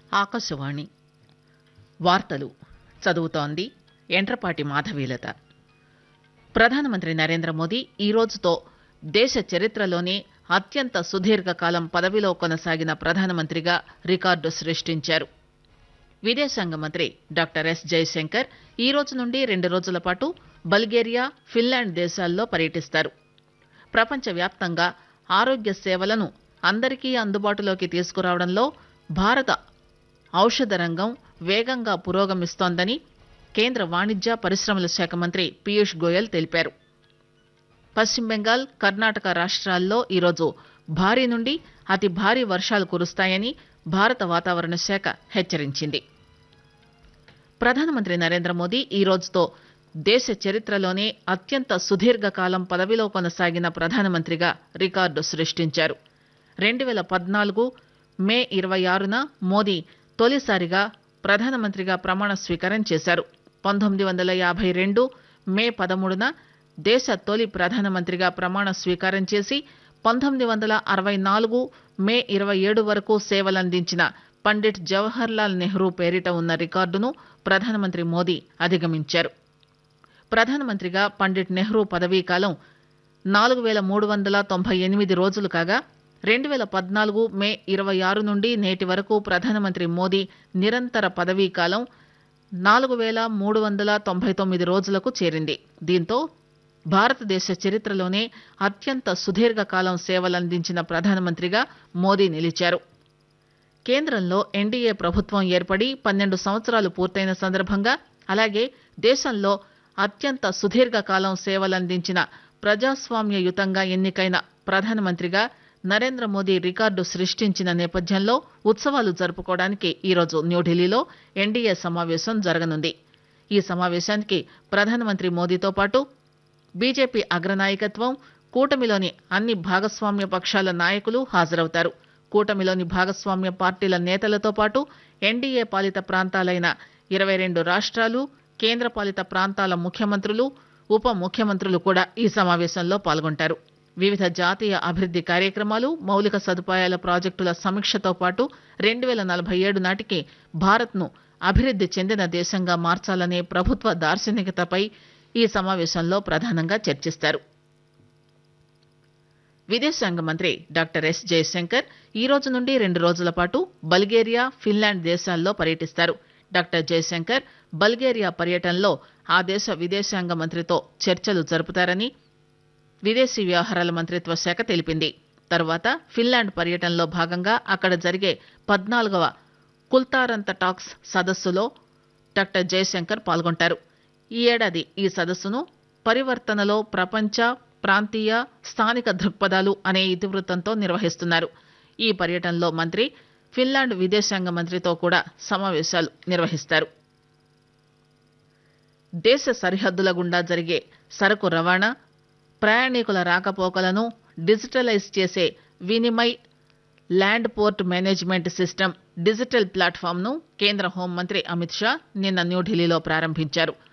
ఆకాశవాణి వార్తలు చదువుతోంది ఎంట్రపాటి మాధవీలత. ప్రధానమంత్రి నరేంద్ర మోదీ ఈ రోజుతో దేశ చరిత్రలోనే అత్యంత సుదీర్ఘకాలం పదవిలో కొనసాగిన ప్రధానమంత్రిగా రికార్డు సృష్టించారు. విదేశాంగ మంత్రి డాక్టర్ ఎస్ జయశంకర్ ఈ రోజు నుండి 2 రోజుల పాటు బల్గేరియా, ఫిన్లాండ్ దేశాల్లో పర్యటిస్తారు. ప్రపంచవ్యాప్తంగా ఆరోగ్య సేవలను అందరికీ అందుబాటులోకి తీసుకురావడంలో భారత ఔషధ రంగం వేగంగా పురోగమిస్తోందని కేంద్ర వాణిజ్య పరిశ్రమల శాఖ మంత్రి పీయూష్ గోయల్ తెలిపారు. పశ్చిమ బెంగాల్, కర్ణాటక రాష్ట్రాల్లో ఈరోజు భారీ నుండి అతి భారీ వర్షాలు కురుస్తాయని భారత వాతావరణ శాఖ హెచ్చరించింది. ప్రధానమంత్రి నరేంద్ర మోదీ ఈ రోజుతో దేశ చరిత్రలోనే అత్యంత సుదీర్ఘకాలం పదవిలో కొనసాగిన ప్రధానమంత్రిగా రికార్డు సృష్టించారు. 2014 మే 26న మోదీ తొలిసారిగా ప్రధానమంత్రిగా ప్రమాణ స్వీకారం చేశారు. 1952 మే 13న దేశ తొలి ప్రధానమంత్రిగా ప్రమాణ స్వీకారం చేసి 1964 మే 27 వరకు సేవలందించిన పండిట్ జవహర్ లాల్ నెహ్రూ పేరిట ఉన్న రికార్డును ప్రధానమంత్రి మోదీ అధిగమించారు. ప్రధానమంత్రిగా పండిట్ నెహ్రూ పదవీకాలం 4398 రోజులు కాగా 2014 మే 26 నుండి నేటి వరకు ప్రధానమంత్రి మోదీ నిరంతర పదవీకాలం 4399 రోజులకు చేరింది. దీంతో భారతదేశ చరిత్రలోనే అత్యంత సుదీర్ఘకాలం సేవలందించిన ప్రధానమంత్రిగా మోదీ నిలిచారు. కేంద్రంలో ఎన్డీఏ ప్రభుత్వం ఏర్పడి 12 సంవత్సరాలు పూర్తయిన సందర్భంగా, అలాగే దేశంలో అత్యంత సుదీర్ఘకాలం సేవలందించిన ప్రజాస్వామ్యయుతంగా ఎన్నికైన ప్రధానమంత్రిగా నరేంద్ర మోదీ రికార్డు సృష్టించిన నేపథ్యంలో ఉత్సవాలు జరుపుకోవడానికి ఈరోజు న్యూఢిల్లీలో ఎన్డీఏ సమావేశం జరగనుంది. ఈ సమావేశానికి ప్రధానమంత్రి మోదీతో పాటు బీజేపీ అగ్రనాయకత్వం, కూటమిలోని అన్ని భాగస్వామ్య పక్షాల నాయకులు హాజరవుతారు. కూటమిలోని భాగస్వామ్య పార్టీల నేతలతో పాటు ఎన్డీఏ పాలిత ప్రాంతాలైన 22 రాష్ట్రాలు, కేంద్రపాలిత ప్రాంతాల ముఖ్యమంత్రులు, ఉప ముఖ్యమంత్రులు కూడా ఈ సమావేశంలో పాల్గొంటారు. వివిధ జాతీయ అభివృద్ది కార్యక్రమాలు, మౌలిక సదుపాయాల ప్రాజెక్టుల సమీక్షతో పాటు 2047 నాటికి భారత్ను అభివృద్ది చెందిన దేశంగా మార్చాలనే ప్రభుత్వ దార్శనికతపై ఈ సమావేశంలో ప్రధానంగా చర్చిస్తారు. విదేశాంగ మంత్రి డాక్టర్ ఎస్ జయశంకర్ ఈ రోజు నుండి 2 రోజుల పాటు బల్గేరియా, ఫిన్లాండ్ దేశాల్లో పర్యటిస్తారు. డాక్టర్ జయశంకర్ బల్గేరియా పర్యటనలో ఆ దేశ విదేశాంగ మంత్రితో చర్చలు జరుపుతారని విదేశీ వ్యవహారాల మంత్రిత్వ శాఖ తెలిపింది. తర్వాత ఫిన్లాండ్ పర్యటనలో భాగంగా అక్కడ జరిగే 14వ కుల్తారంత టాక్స్ సదస్సులో డాక్టర్ జయశంకర్ పాల్గొంటారు. ఈ ఏడాది ఈ సదస్సును పరివర్తనలో ప్రపంచ, ప్రాంతీయ, స్థానిక దృక్పథాలు అనే ఇతివృత్తంతో నిర్వహిస్తున్నారు. ఈ పర్యటనలో మంత్రి ఫిన్లాండ్ విదేశాంగ మంత్రితో కూడా సమావేశాలు నిర్వహిస్తారు. దేశ సరిహద్దుల గుండా జరిగే సరకు రవాణా, ప్రయాణికుల రాకపోకలను డిజిటలైజ్ చేసే Vinimay land port management system digital ప్లాట్ఫామ్ను కేంద్ర హోంమంత్రి అమిత్ షా నిన్న న్యూఢిల్లీలో ప్రారంభించారు.